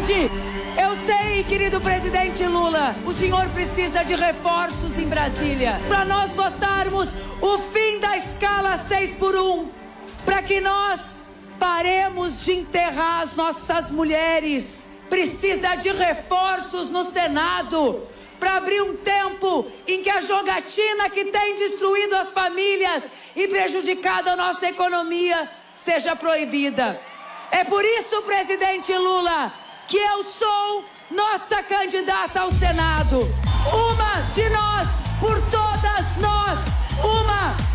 saúde. Eu sei, querido presidente Lula, o senhor precisa de reforços em Brasília para nós votarmos o fim da escala 6x1, para que nós paremos de enterrar as nossas mulheres. Precisa de reforços no Senado para abrir um tempo em que a jogatina que tem destruído as famílias e prejudicado a nossa economia seja proibida. É por isso, presidente Lula, que eu sou nossa candidata ao Senado. Uma de nós, por todas nós. Uma